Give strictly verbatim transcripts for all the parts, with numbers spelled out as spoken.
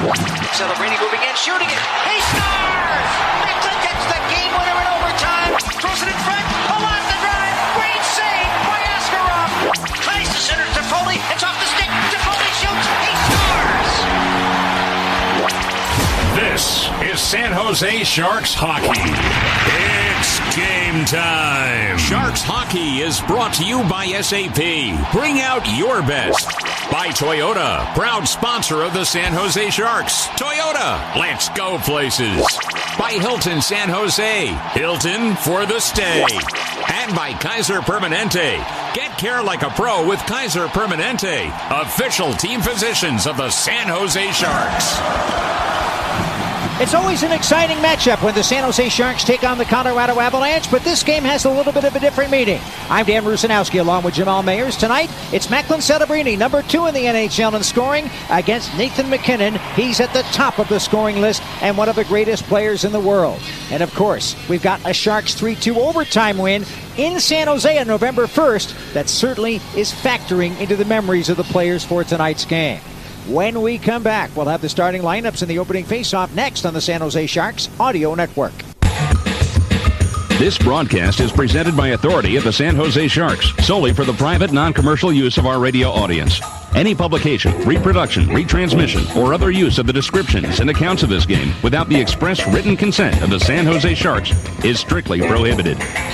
Celebrini moving in, shooting it. He scores! Mecklin gets the game winner in overtime. Throws it in front. Pull off the drive. Great save by Askarov. Tries to center to Foley. It's off the stick. Foley shoots. He scores! This is San Jose Sharks hockey. It's game time. Sharks hockey is brought to you by S A P. Bring out your best. By Toyota, proud sponsor of the San Jose Sharks. Toyota, let's go places. By Hilton San Jose, Hilton for the stay. And by Kaiser Permanente. Get care like a pro with Kaiser Permanente, official team physicians of the San Jose Sharks. It's always an exciting matchup when the San Jose Sharks take on the Colorado Avalanche, but this game has a little bit of a different meaning. I'm Dan Rusanowski along with Jamal Mayers. Tonight, it's Mecklin Celebrini, number two in the N H L in scoring, against Nathan MacKinnon. He's at the top of the scoring list and one of the greatest players in the world. And of course, we've got a Sharks three two overtime win in San Jose on November first that certainly is factoring into the memories of the players for tonight's game. When we come back, we'll have the starting lineups in the opening faceoff next on the San Jose Sharks Audio Network. This broadcast is presented by authority of the San Jose Sharks, solely for the private, non-commercial use of our radio audience. Any publication, reproduction, retransmission, or other use of the descriptions and accounts of this game without the express written consent of the San Jose Sharks is strictly prohibited.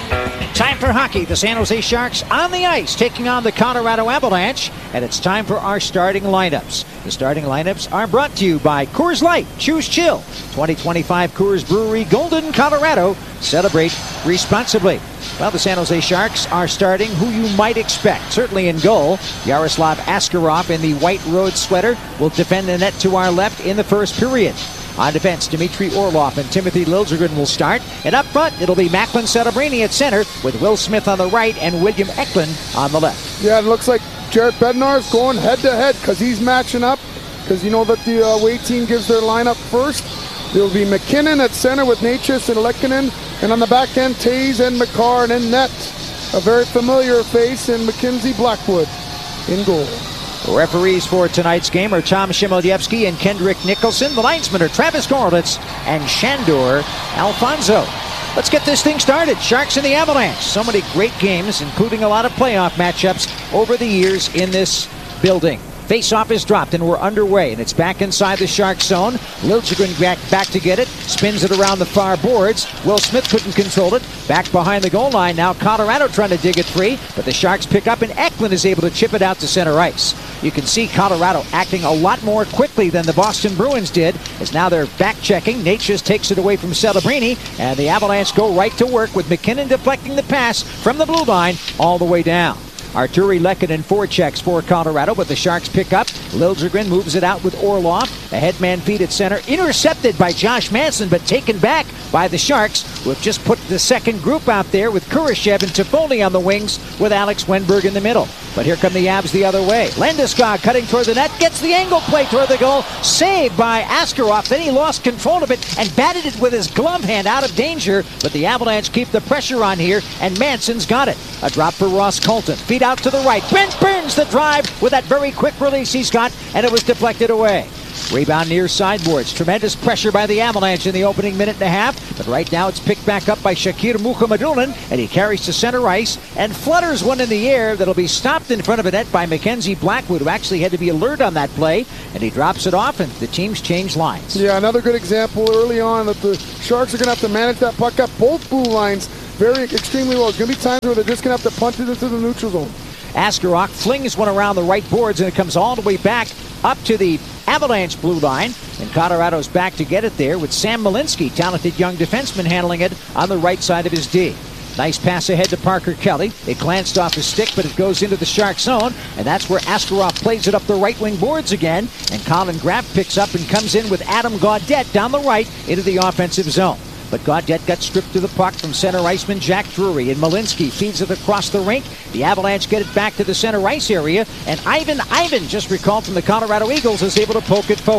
Time for hockey. The San Jose Sharks on the ice taking on the Colorado Avalanche, and it's time for our starting lineups. The starting lineups are brought to you by Coors Light. Choose chill. twenty twenty-five Coors Brewery, Golden, Colorado. Celebrate responsibly. Well, the San Jose Sharks are starting who you might expect. Certainly in goal, Yaroslav Askarov in the white road sweater will defend the net to our left in the first period. On defense, Dmitry Orlov and Timothy Liljegren will start. And up front, it'll be Mecklin Celebrini at center with Will Smith on the right and William Eklund on the left. Yeah, it looks like Jared Bednar's going head-to-head because he's matching up. Because you know that the uh, away team gives their lineup first. There'll be MacKinnon at center with Necas and Lehkonen. And on the back end, Taves and McCarr. And in net, a very familiar face in Mackenzie Blackwood in goal. The referees for tonight's game are Tom Shimolyevsky and Kendrick Nicholson. The linesmen are Travis Gorlitz and Shandor Alfonso. Let's get this thing started. Sharks and the Avalanche. So many great games, including a lot of playoff matchups over the years in this building. Face-off is dropped and we're underway, and it's back inside the Sharks zone. Liljegren back, back to get it, spins it around the far boards. Will Smith couldn't control it. Back behind the goal line now. Colorado trying to dig it free, but the Sharks pick up and Eklund is able to chip it out to center ice. You can see Colorado acting a lot more quickly than the Boston Bruins did, as now they're back-checking. Necas takes it away from Celebrini, and the Avalanche go right to work with MacKinnon deflecting the pass from the blue line all the way down. Arturi Lehkonen forechecks for Colorado, but the Sharks pick up. Liljegren moves it out with Orlov. A headman feed at center, intercepted by Josh Manson, but taken back by the Sharks, who have just put the second group out there with Kurashev and Toffoli on the wings with Alex Wenberg in the middle. But here come the Avs the other way. Landeskog cutting toward the net, gets the angle play toward the goal, saved by Askarov. Then he lost control of it and batted it with his glove hand out of danger, but the Avalanche keep the pressure on here, and Manson's got it. A drop for Ross Colton. Feed out to the right. Brent Burns the drive with that very quick release he's got, and it was deflected away. Rebound near sideboards. Tremendous pressure by the Avalanche in the opening minute and a half, but right now it's picked back up by Shakir Mukhamadullin, and he carries to center ice and flutters one in the air that'll be stopped in front of a net by Mackenzie Blackwood, who actually had to be alert on that play, and he drops it off, and the teams change lines. Yeah, another good example early on that the Sharks are going to have to manage that puck up both blue lines very extremely well. There's going to be times where they're just going to have to punt it into the neutral zone. Askarov flings one around the right boards, and it comes all the way back up to the Avalanche blue line, and Colorado's back to get it there with Sam Malinsky, talented young defenseman, handling it on the right side of his D. Nice pass ahead to Parker Kelly. It glanced off his stick, but it goes into the Shark zone, and that's where Askarov plays it up the right wing boards again, and Colin Graff picks up and comes in with Adam Gaudette down the right into the offensive zone. But Gaudette got stripped to the puck from center iceman Jack Drury, and Malinsky feeds it across the rink. The Avalanche get it back to the center ice area, and Ivan Ivan, just recalled from the Colorado Eagles, is able to poke it forward.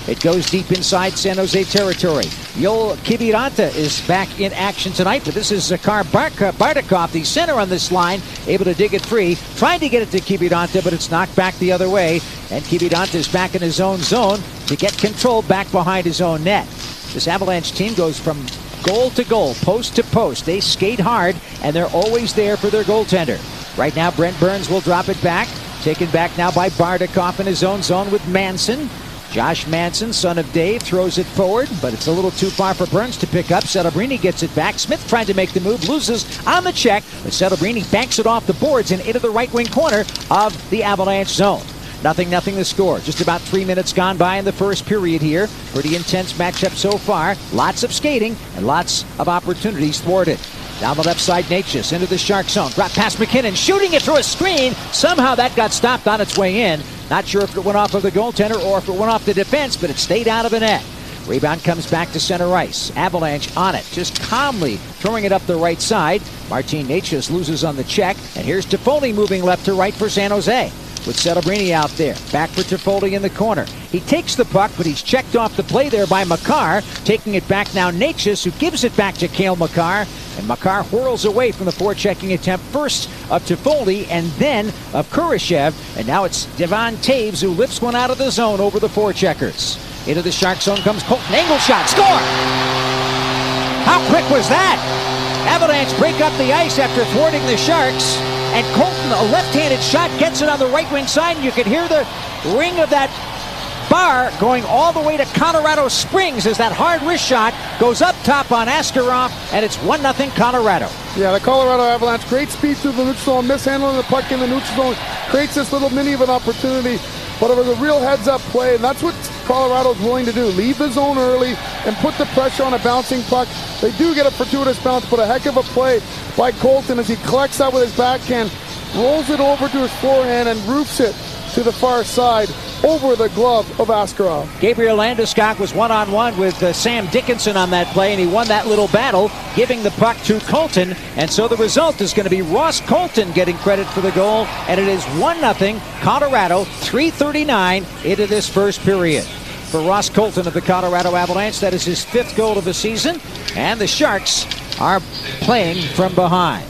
It goes deep inside San Jose territory. Yoel Kiviranta is back in action tonight, but this is Zakar Bardakov, the center on this line, able to dig it free. Trying to get it to Kiviranta, but it's knocked back the other way. And Kiviranta is back in his own zone to get control back behind his own net. This Avalanche team goes from goal to goal, post to post. They skate hard, and they're always there for their goaltender. Right now, Brent Burns will drop it back. Taken back now by Bardakov in his own zone with Manson. Josh Manson, son of Dave, throws it forward, but it's a little too far for Burns to pick up. Celebrini gets it back. Smith trying to make the move, loses on the check, but Celebrini banks it off the boards and into the right wing corner of the Avalanche zone. Nothing, nothing to score. Just about three minutes gone by in the first period here. Pretty intense matchup so far. Lots of skating and lots of opportunities thwarted. Down the left side, Natchez into the Shark zone. Drop past McKinnon, shooting it through a screen. Somehow that got stopped on its way in. Not sure if it went off of the goaltender or if it went off the defense, but it stayed out of the net. Rebound comes back to center ice. Avalanche on it, just calmly throwing it up the right side. Martin Natchez loses on the check, and here's Toffoli moving left to right for San Jose. With Celebrini out there. Back for Toffoli in the corner. He takes the puck, but he's checked off the play there by Makar. Taking it back now, Natchez, who gives it back to Cale Makar. And Makar whirls away from the forechecking attempt, first of Toffoli and then of Kurashev. And now it's Devon Taves who lifts one out of the zone over the forecheckers. Into the Shark zone comes Colton. Angle shot. Score! How quick was that? Avalanche break up the ice after thwarting the Sharks. And Colton, a left-handed shot, gets it on the right wing side. And you can hear the ring of that bar going all the way to Colorado Springs as that hard wrist shot goes up top on Askarov, and it's one nothing Colorado. Yeah, the Colorado Avalanche, great speed through the neutral zone, mishandling the puck in the neutral zone, creates this little mini of an opportunity, but it was a real heads-up play, and that's what Colorado's willing to do. Leave the zone early and put the pressure on a bouncing puck. They do get a fortuitous bounce, but a heck of a play by Colton as he collects that with his backhand, rolls it over to his forehand, and roofs it to the far side over the glove of Askarov. Gabriel Landeskog was one-on-one with uh, Sam Dickinson on that play, and he won that little battle, giving the puck to Colton. And so the result is going to be Ross Colton getting credit for the goal, and it is one nothing Colorado, three thirty-nine into this first period. For Ross Colton of the Colorado Avalanche, that is his fifth goal of the season, and the Sharks are playing from behind.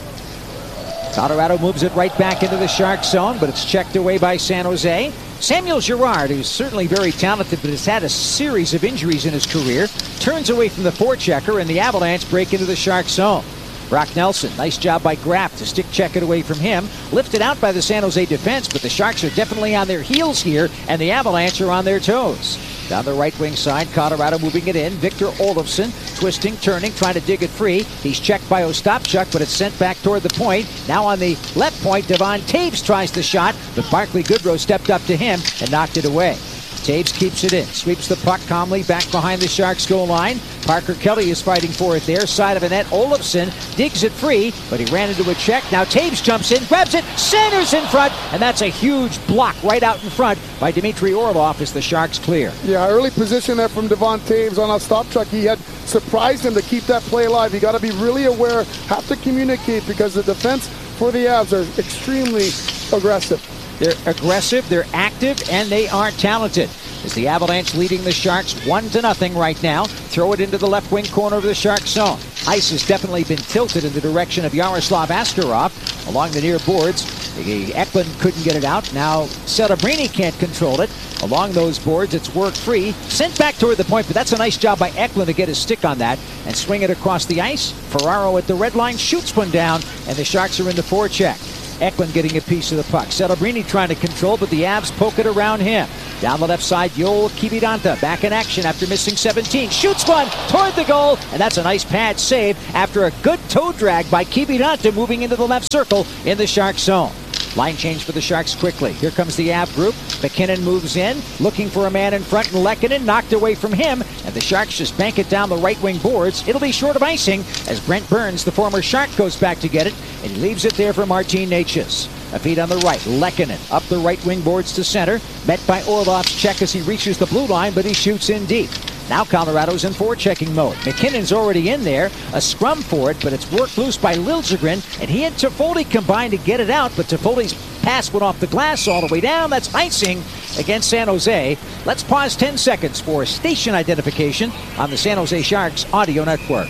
Colorado moves it right back into the Shark zone, but it's checked away by San Jose. Samuel Girard, who's certainly very talented, but has had a series of injuries in his career, turns away from the forechecker, and the Avalanche break into the Shark zone. Brock Nelson, nice job by Graff to stick check it away from him. Lifted out by the San Jose defense, but the Sharks are definitely on their heels here, and the Avalanche are on their toes. Down the right wing side, Colorado moving it in. Victor Olofsson twisting, turning, trying to dig it free. He's checked by Ostapchuk, but it's sent back toward the point. Now on the left point, Devon Taves tries the shot, but Barclay Goodrow stepped up to him and knocked it away. Taves keeps it in, sweeps the puck calmly back behind the Sharks goal line. Parker Kelly is fighting for it there. Side of the net, Olofsson digs it free, but he ran into a check. Now Taves jumps in, grabs it, centers in front, and that's a huge block right out in front by Dmitry Orlov as the Sharks clear. Yeah, early position there from Devon Taves on Ostapchuk. He had surprised him to keep that play alive. You got to be really aware, have to communicate, because the defense for the Avs are extremely aggressive. They're aggressive, they're active, and they are talented. As the Avalanche leading the Sharks one to nothing right now. Throw it into the left wing corner of the Sharks zone. Ice has definitely been tilted in the direction of Yaroslav Askarov along the near boards. Eklund couldn't get it out. Now Celebrini can't control it. Along those boards, it's work free. Sent back toward the point, but that's a nice job by Eklund to get his stick on that and swing it across the ice. Ferraro at the red line shoots one down, and the Sharks are in the forecheck. Eklund getting a piece of the puck. Celebrini trying to control, but the Avs poke it around him. Down the left side, Yoel Kiviranta back in action after missing seventeen. Shoots one toward the goal, and that's a nice pad save after a good toe drag by Kiviranta moving into the left circle in the Sharks zone. Line change for the Sharks quickly. Here comes the Av group. McKinnon moves in, looking for a man in front, and Lehkonen knocked away from him, and the Sharks just bank it down the right wing boards. It'll be short of icing as Brent Burns, the former Shark, goes back to get it, and he leaves it there for Martin Natchez. A feed on the right. Lehkonen up the right wing boards to center. Met by Orlov's check as he reaches the blue line, but he shoots in deep. Now Colorado's in forechecking mode. McKinnon's already in there. A scrum for it, but it's worked loose by Liljegren, and he and Toffoli combined to get it out, but Toffoli's pass went off the glass all the way down. That's icing, against San Jose. Let's pause ten seconds for station identification on the San Jose Sharks audio network.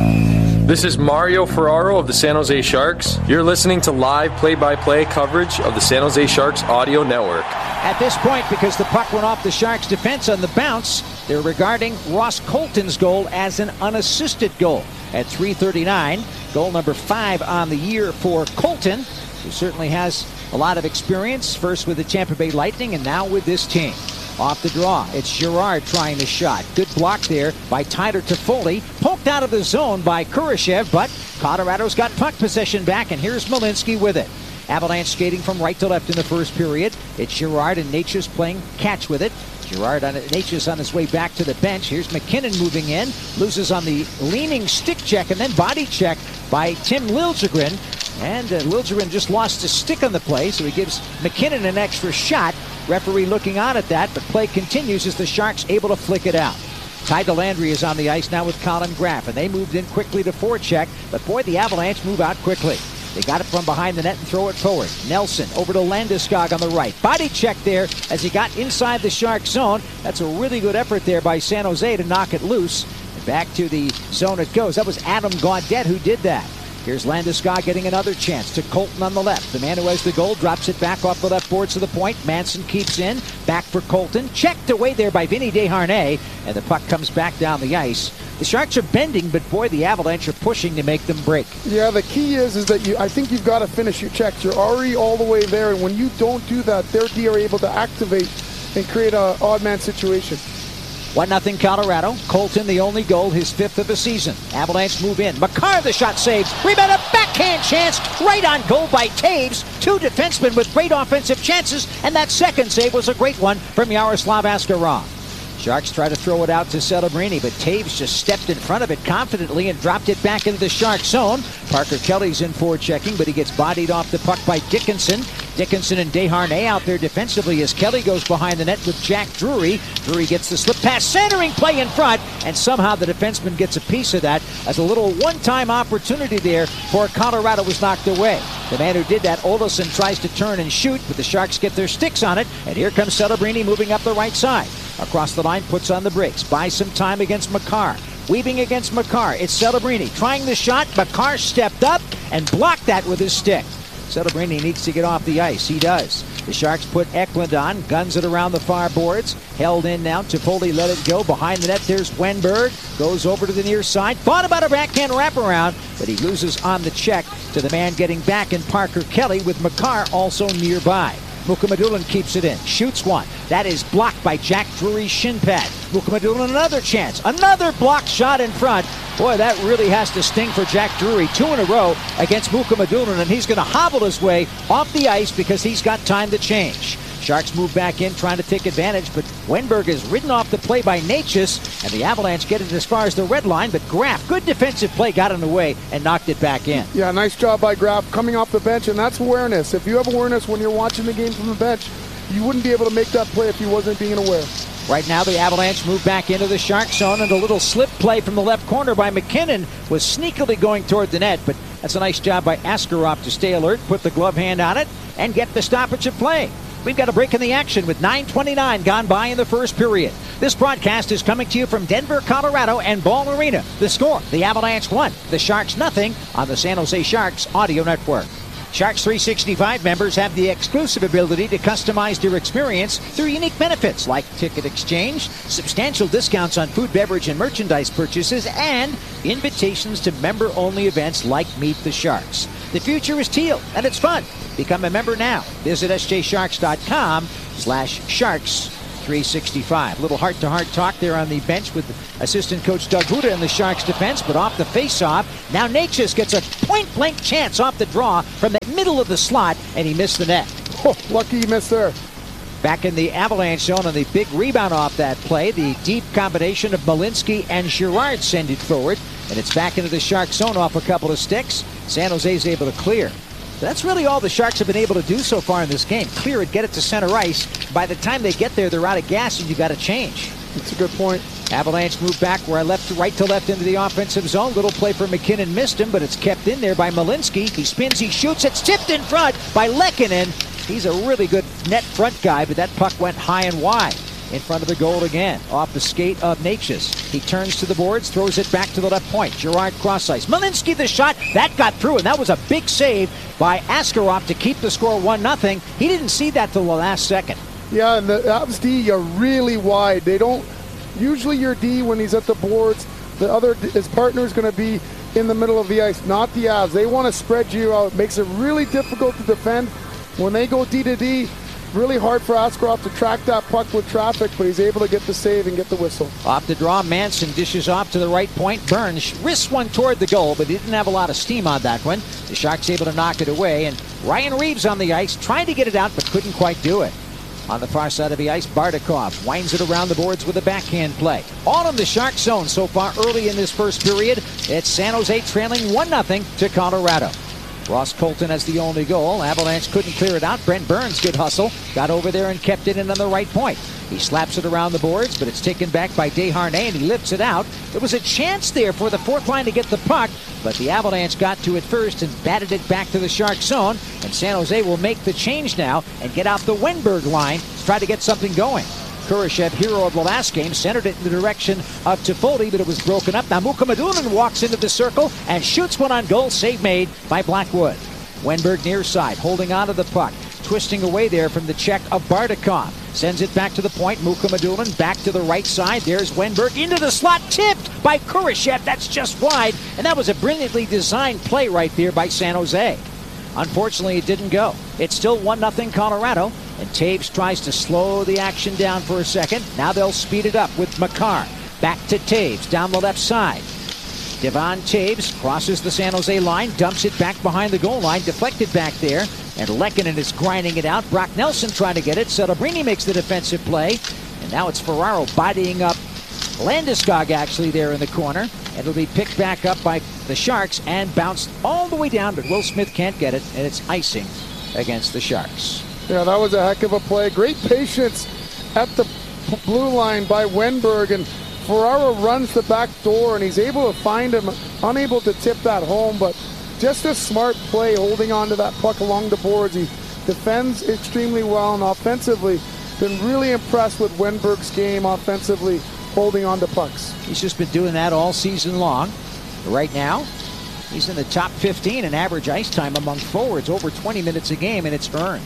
This is Mario Ferraro of the San Jose Sharks. You're listening to live play-by-play coverage of the San Jose Sharks audio network. At this point, because the puck went off the Sharks' defense on the bounce, they're regarding Ross Colton's goal as an unassisted goal. At three thirty-nine, goal number five on the year for Colton, who certainly has a lot of experience, first with the Tampa Bay Lightning and now with this team. Off the draw, it's Girard trying the shot. Good block there by Tyler Toffoli. Poked out of the zone by Kurashev, but Colorado's got puck possession back, and here's Malinsky with it. Avalanche skating from right to left in the first period. It's Girard and Natchez playing catch with it. Girard on it, Natchez on his way back to the bench. Here's McKinnon moving in. Loses on the leaning stick check and then body check by Tim Liljegren. And uh, Liljegren just lost his stick on the play, so he gives McKinnon an extra shot. Referee looking on at that, but play continues as the Sharks able to flick it out. Ty Dellandrea is on the ice now with Colin Graff, and they moved in quickly to forecheck, but boy, the Avalanche move out quickly. They got it from behind the net and throw it forward. Nelson over to Landeskog on the right. Body check there as he got inside the Shark zone. That's a really good effort there by San Jose to knock it loose. And back to the zone it goes. That was Adam Gaudette who did that. Here's Landeskog getting another chance to Colton on the left. The man who has the goal drops it back off the left boards to the point. Manson keeps in. Back for Colton. Checked away there by Vinny Desharnais. And the puck comes back down the ice. The Sharks are bending, but boy, the Avalanche are pushing to make them break. Yeah, the key is is that you. I think you've got to finish your checks. You're already all the way there, and when you don't do that, their D are able to activate and create an odd man situation. one nothing Colorado. Colton the only goal, his fifth of the season. Avalanche move in. Makar the shot saved. Rebound, a backhand chance right on goal by Taves. Two defensemen with great offensive chances, and that second save was a great one from Yaroslav Askarov. Sharks try to throw it out to Celebrini, but Taves just stepped in front of it confidently and dropped it back into the Shark zone. Parker Kelly's in for checking, but he gets bodied off the puck by Dickinson. Dickinson and Desharnais out there defensively as Kelly goes behind the net with Jack Drury. Drury gets the slip pass, centering play in front, and somehow the defenseman gets a piece of that as a little one-time opportunity there for Colorado was knocked away. The man who did that, Olofsson, tries to turn and shoot, but the Sharks get their sticks on it, and here comes Celebrini moving up the right side. Across the line, puts on the brakes, buys some time against Makar. Weaving against Makar, it's Celebrini trying the shot. Makar stepped up and blocked that with his stick. Celebrini needs to get off the ice. He does. The Sharks put Eklund on, guns it around the far boards. Held in now. Toffoli let it go. Behind the net, there's Wenberg. Goes over to the near side. Thought about a backhand wraparound, but he loses on the check to the man getting back in Parker Kelly with Makar also nearby. Mukhamadullin keeps it in. Shoots one. That is blocked by Jack Drury's shin pad. Mukhamadullin another chance. Another blocked shot in front. Boy, that really has to sting for Jack Drury. Two in a row against Mukhamadullin, and he's going to hobble his way off the ice because he's got time to change. Sharks move back in, trying to take advantage, but Wenberg is ridden off the play by Natchez, and the Avalanche get it as far as the red line, but Graff, good defensive play, got in the way and knocked it back in. Yeah, nice job by Graff coming off the bench, and that's awareness. If you have awareness when you're watching the game from the bench, you wouldn't be able to make that play if you wasn't being aware. Right now, the Avalanche move back into the Shark zone, and a little slip play from the left corner by McKinnon was sneakily going toward the net, but that's a nice job by Askarov to stay alert, put the glove hand on it, and get the stoppage of play. We've got a break in the action with nine twenty-nine gone by in the first period. This broadcast is coming to you from Denver, Colorado and Ball Arena. The score, the Avalanche one, the Sharks nothing on the San Jose Sharks audio network. Sharks three sixty-five members have the exclusive ability to customize their experience through unique benefits like ticket exchange, substantial discounts on food, beverage, and merchandise purchases, and invitations to member-only events like Meet the Sharks. The future is teal, and it's fun. Become a member now. Visit s j sharks dot com slash sharks three sixty-five. A little heart-to-heart talk there on the bench with assistant coach Doug Huda in the Sharks defense, but off the face-off, now Natchez gets a point-blank chance off the draw from the middle of the slot, and he missed the net. Oh, lucky he missed there. Back in the Avalanche zone on the big rebound off that play, the deep combination of Malinsky and Girard send it forward, and it's back into the Shark zone off a couple of sticks. San Jose's able to clear. That's really all the Sharks have been able to do so far in this game. Clear it, get it to center ice. By the time they get there, they're out of gas, and you got to change. That's a good point. Avalanche move back where I left to right to left into the offensive zone. Little play for McKinnon, missed him, but it's kept in there by Malinsky. He spins, he shoots, it's tipped in front by Lehkonen. He's a really good net front guy, but that puck went high and wide in front of the goal again, off the skate of Necas. He turns to the boards, throws it back to the left point. Girard cross ice. Malinsky the shot. That got through, and that was a big save by Askarov to keep the score one nothing. He didn't see that till the last second. Yeah, and the Avs D are really wide. They don't, usually your D when he's at the boards, the other, his partner is going to be in the middle of the ice, not the Avs. They want to spread you out. It makes it really difficult to defend. When they go D to D, really hard for Askarov to track that puck with traffic, but he's able to get the save and get the whistle. Off the draw, Manson dishes off to the right point. Burns risks one toward the goal, but he didn't have a lot of steam on that one. The Sharks able to knock it away, and Ryan Reeves on the ice trying to get it out, but couldn't quite do it. On the far side of the ice, Bardakov winds it around the boards with a backhand play. All in the Shark zone so far early in this first period. It's San Jose trailing one nothing to Colorado. Ross Colton has the only goal. Avalanche couldn't clear it out. Brent Burns, good hustle. Got over there and kept it in on the right point. He slaps it around the boards, but it's taken back by Desharnais, and he lifts it out. There was a chance there for the fourth line to get the puck, but the Avalanche got to it first and batted it back to the Shark zone, and San Jose will make the change now and get out the Wenberg line to try to get something going. Kurashev, hero of the last game, centered it in the direction of Toffoli, but it was broken up. Now Mukhamadullin walks into the circle and shoots one on goal. Save made by Blackwood. Wenberg near side, holding on to the puck, twisting away there from the check of Bardakov. Sends it back to the point. Mukhamadullin back to the right side. There's Wenberg into the slot, tipped by Kurashev. That's just wide, and that was a brilliantly designed play right there by San Jose. Unfortunately, it didn't go. It's still one nothing Colorado, and Taves tries to slow the action down for a second. Now they'll speed it up with Makar. Back to Taves down the left side. Devon Taves crosses the San Jose line, dumps it back behind the goal line, deflected back there, and Lehkonen is grinding it out. Brock Nelson trying to get it. Celebrini makes the defensive play, and now it's Ferraro bodying up Landeskog actually there in the corner. It'll be picked back up by the Sharks and bounced all the way down, but Will Smith can't get it, and it's icing against the Sharks. Yeah, that was a heck of a play. Great patience at the blue line by Wenberg, and Ferraro runs the back door, and he's able to find him, unable to tip that home, but just a smart play holding on to that puck along the boards. He defends extremely well, and offensively, been really impressed with Wenberg's game offensively, holding on to pucks. He's just been doing that all season long. Right now, he's in the top fifteen in average ice time among forwards, over twenty minutes a game, and it's earned.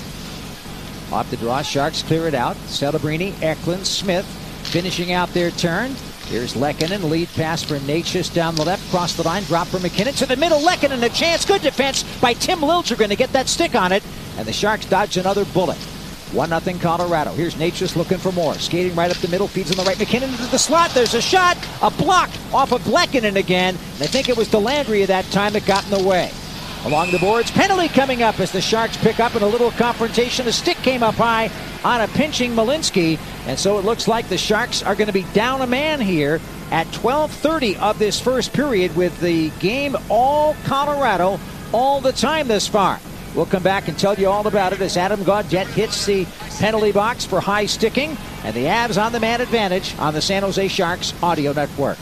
Off the draw, Sharks clear it out. Celebrini, Eklund, Smith finishing out their turn. Here's Lehkonen, lead pass for Necas down the left, cross the line, drop for McKinnon to the middle. Lehkonen, a chance, good defense by Tim Liljegren to get that stick on it, and the Sharks dodge another bullet. one nothing Colorado. Here's Necas looking for more. Skating right up the middle, feeds on the right. McKinnon into the slot. There's a shot, a block off of Lehkonen again. And I think it was Delandria that time that got in the way. Along the boards, penalty coming up as the Sharks pick up in a little confrontation. A stick came up high on a pinching Malinsky, and so it looks like the Sharks are going to be down a man here at twelve thirty of this first period, with the game all Colorado all the time this far. We'll come back and tell you all about it as Adam Gaudette hits the penalty box for high sticking, and the Avs on the man advantage on the San Jose Sharks audio network.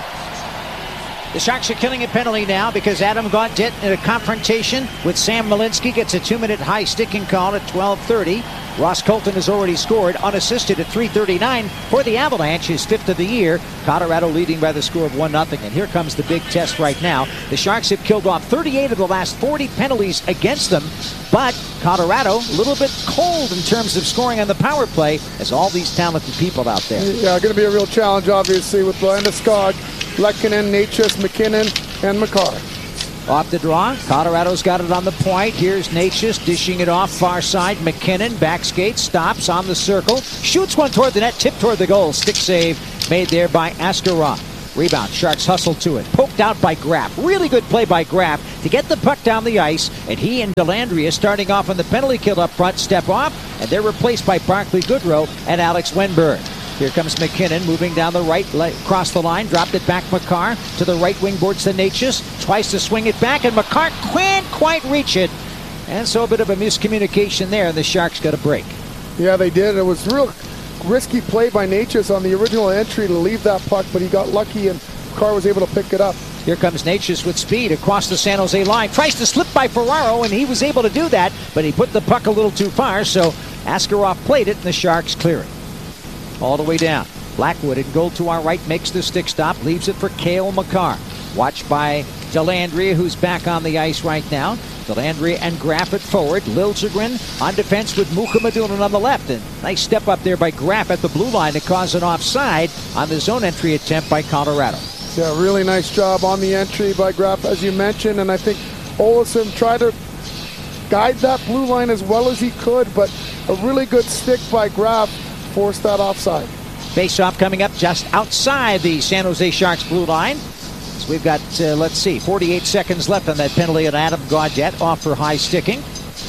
The Sharks are killing a penalty now because Adam Gaudette in a confrontation with Sam Malinsky gets a two-minute high sticking call at twelve thirty. Ross Colton has already scored unassisted at three thirty-nine for the Avalanche, his fifth of the year. Colorado leading by the score of one nothing. And here comes the big test right now. The Sharks have killed off thirty-eight of the last forty penalties against them, but Colorado a little bit cold in terms of scoring on the power play as all these talented people out there. Yeah, going to be a real challenge, obviously, with Landeskog, Lehkonen, Necas, McKinnon, and Makar. Off the draw, Colorado's got it on the point. Here's Necas dishing it off far side. McKinnon back skate, stops on the circle, shoots one toward the net, tipped toward the goal. Stick save made there by Askarov. Rebound, Sharks hustle to it, poked out by Graff. Really good play by Graff to get the puck down the ice, and he and Delandria starting off on the penalty kill up front step off, and they're replaced by Barclay Goodrow and Alex Wenberg. Here comes McKinnon moving down the right, across the line, dropped it back Makar to the right wing boards to Necas, twice to swing it back, and Makar can't quite reach it. And so a bit of a miscommunication there, and the Sharks got a break. Yeah, they did. It was real risky play by Necas on the original entry to leave that puck, but he got lucky and Makar was able to pick it up. Here comes Necas with speed across the San Jose line. Tries to slip by Ferraro, and he was able to do that, but he put the puck a little too far, so Askarov played it, and the Sharks clear it. All the way down. Blackwood in goal to our right makes the stick stop, leaves it for Cale Makar. Watched by Dellandrea, who's back on the ice right now. Dellandrea and Graff at forward. Liljegren on defense with Mukhamadullin on the left. And nice step up there by Graff at the blue line to cause an offside on the zone entry attempt by Colorado. Yeah, really nice job on the entry by Graff, as you mentioned. And I think Olofsson tried to guide that blue line as well as he could, but a really good stick by Graff forced that offside. Face-off coming up just outside the San Jose Sharks blue line. So we've got, uh, let's see, forty-eight seconds left on that penalty on Adam Gaudette, off for high sticking.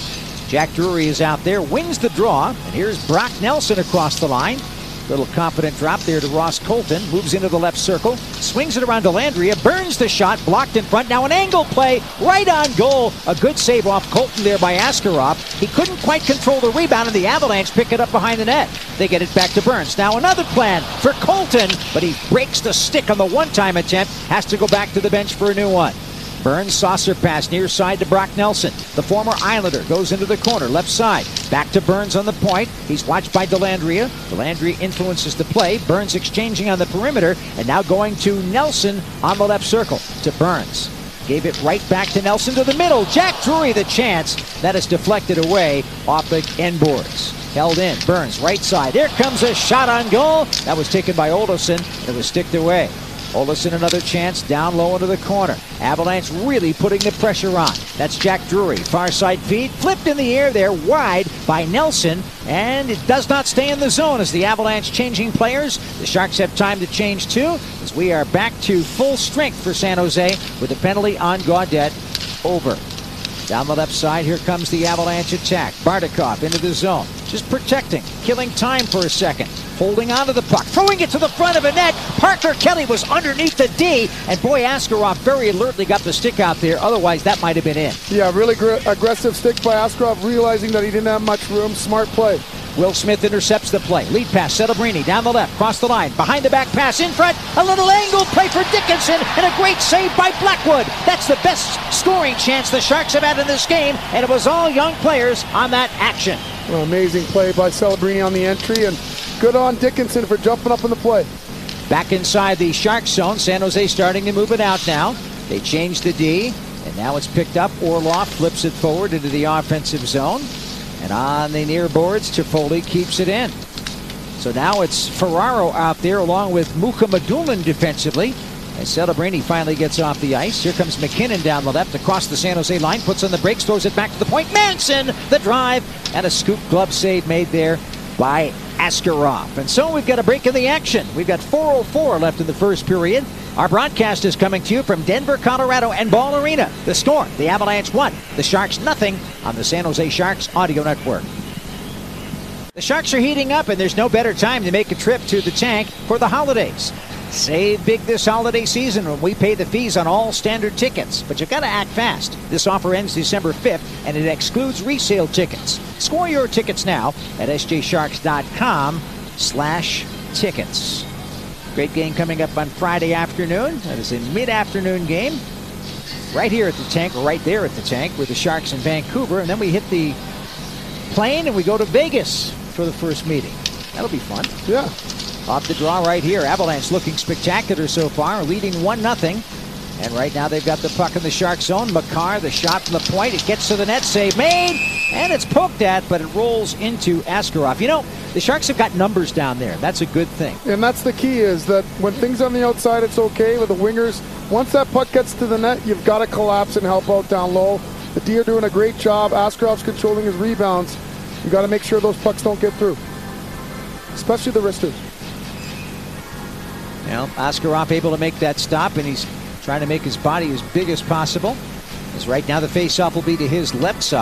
Jack Drury is out there, wins the draw, and here's Brock Nelson across the line. Little confident drop there to Ross Colton, moves into the left circle, swings it around Dellandrea, burns the shot, blocked in front. Now an angle play, right on goal. A good save off Colton there by Askarov. He couldn't quite control the rebound, and the Avalanche pick it up behind the net. They get it back to Burns. Now another plan for Colton, but he breaks the stick on the one-time attempt, has to go back to the bench for a new one. Burns saucer pass near side to Brock Nelson. The former Islander goes into the corner, left side. Back to Burns on the point. He's watched by Dellandrea. Dellandrea influences the play. Burns exchanging on the perimeter, and now going to Nelson on the left circle to Burns. Gave it right back to Nelson to the middle. Jack Drury the chance. That is deflected away off the end boards. Held in. Burns right side. Here comes a shot on goal. That was taken by Olofsson, and it was sticked away. Olofsson another chance down low into the corner. Avalanche really putting the pressure on. That's Jack Drury. Far side feed. Flipped in the air there wide by Nelson. And it does not stay in the zone as the Avalanche changing players. The Sharks have time to change too, as we are back to full strength for San Jose with a penalty on Gaudette over. Down the left side, here comes the Avalanche attack. Bardakov into the zone. Just protecting, killing time for a second. Holding onto the puck, throwing it to the front of a net. Parker Kelly was underneath the D, and boy, Askarov very alertly got the stick out there. Otherwise, that might have been in. Yeah, really gr- aggressive stick by Askarov, realizing that he didn't have much room. Smart play. Will Smith intercepts the play. Lead pass, Celebrini down the left, cross the line, behind the back pass, in front, a little angle play for Dickinson, and a great save by Blackwood. That's the best scoring chance the Sharks have had in this game, and it was all young players on that action. Well, amazing play by Celebrini on the entry, and good on Dickinson for jumping up in the play. Back inside the Sharks zone, San Jose starting to move it out now. They changed the D, and now it's picked up. Orlov flips it forward into the offensive zone. And on the near boards, Toffoli keeps it in. So now it's Ferraro out there along with Mukhamadullin defensively. And Celebrini finally gets off the ice. Here comes McKinnon down the left across the San Jose line. Puts on the brakes, throws it back to the point. Manson, the drive, and a scoop glove save made there by Askarov. And so we've got a break in the action. We've got four oh four left in the first period. Our broadcast is coming to you from Denver, Colorado, and Ball Arena. The score, the Avalanche one, the Sharks nothing on the San Jose Sharks Audio Network. The Sharks are heating up, and there's no better time to make a trip to the tank for the holidays. Save big this holiday season when we pay the fees on all standard tickets. But you've got to act fast. This offer ends December fifth, and it excludes resale tickets. Score your tickets now at s j sharks dot com slash tickets. Great game coming up on Friday afternoon. That is a mid-afternoon game. Right here at the tank, or right there at the tank, with the Sharks in Vancouver. And then we hit the plane and we go to Vegas for the first meeting. That'll be fun. Yeah. Off the draw right here. Avalanche looking spectacular so far, leading one nothing. And right now they've got the puck in the Shark zone. Makar, the shot from the point. It gets to the net. Save made. And it's poked at, but it rolls into Askarov. You know, the Sharks have got numbers down there. That's a good thing. And that's the key, is that when things on the outside, it's okay with the wingers. Once that puck gets to the net, you've got to collapse and help out down low. The D are doing a great job. Askarov's controlling his rebounds. You got to make sure those pucks don't get through, especially the wristers. Well, Askarov able to make that stop, and he's trying to make his body as big as possible. As right now the face-off will be to his left side.